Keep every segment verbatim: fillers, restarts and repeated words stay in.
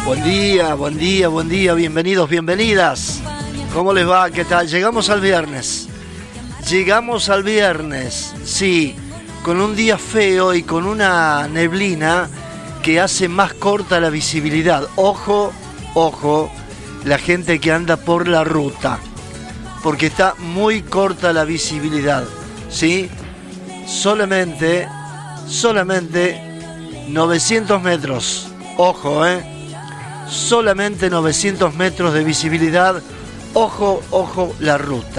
Buen día, buen día, buen día, bienvenidos, bienvenidas. ¿Cómo les va? ¿Qué tal? Llegamos al viernes. Llegamos al viernes, sí, con un día feo y con una neblina que hace más corta la visibilidad. Ojo, ojo, la gente que anda por la ruta, porque está muy corta la visibilidad, ¿sí? Solamente, solamente novecientos metros, ojo, ¿eh? Solamente novecientos metros de visibilidad, ojo, ojo la ruta.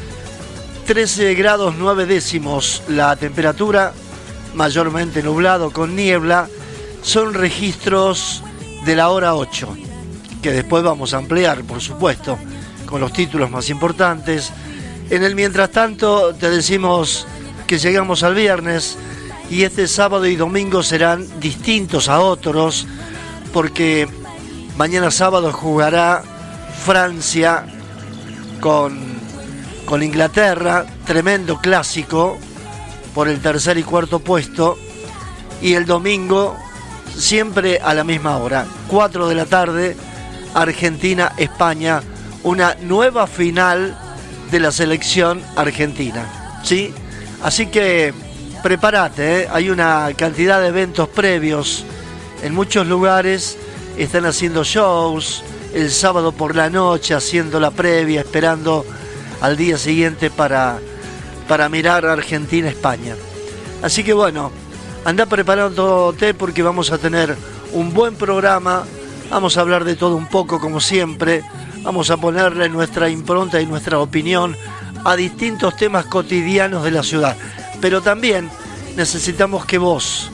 trece grados nueve décimos la temperatura, mayormente nublado con niebla, son registros de la hora ocho, que después vamos a ampliar, por supuesto, con los títulos más importantes. En el mientras tanto te decimos que llegamos al viernes y este sábado y domingo serán distintos a otros, porque mañana sábado jugará Francia con, con Inglaterra, tremendo clásico por el tercer y cuarto puesto, y el domingo siempre a la misma hora, cuatro de la tarde, Argentina-España, una nueva final de la selección argentina, ¿sí? Así que prepárate, ¿eh? Hay una cantidad de eventos previos en muchos lugares. Están haciendo shows el sábado por la noche, haciendo la previa, esperando al día siguiente para, para mirar Argentina-España. Así que bueno, anda preparándote porque vamos a tener un buen programa. Vamos a hablar de todo un poco, como siempre. Vamos a ponerle nuestra impronta y nuestra opinión a distintos temas cotidianos de la ciudad. Pero también necesitamos que vos,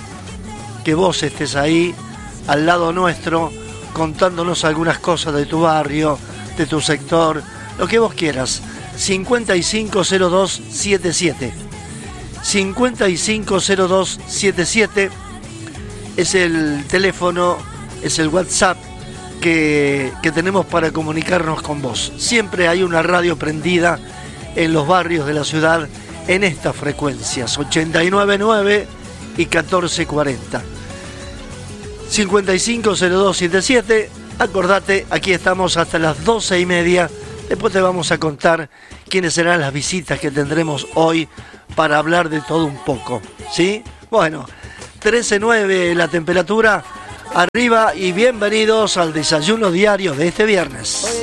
que vos estés ahí, al lado nuestro, contándonos algunas cosas de tu barrio, de tu sector, lo que vos quieras. cincuenta y cinco cero dos setenta y siete. cincuenta y cinco cero dos setenta y siete es el teléfono, es el WhatsApp que, que tenemos para comunicarnos con vos. Siempre hay una radio prendida en los barrios de la ciudad en estas frecuencias, ochenta y nueve punto nueve y catorce cuarenta. cincuenta y cinco cero dos setenta y siete, acordate, aquí estamos hasta las doce y media. Después te vamos a contar quiénes serán las visitas que tendremos hoy para hablar de todo un poco, ¿sí? Bueno, trece nueve la temperatura, arriba y bienvenidos al desayuno diario de este viernes.